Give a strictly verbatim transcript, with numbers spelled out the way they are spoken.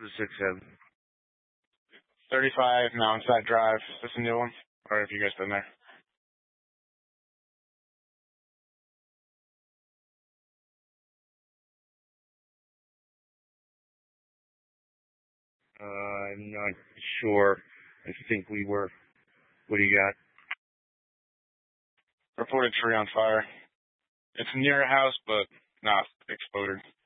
six seven. thirty-five Mountainside Drive. Is this a new one? Or have you guys been there? Uh, I'm not sure. I think we were. What do you got? Reported tree on fire. It's near a house, but not exploded.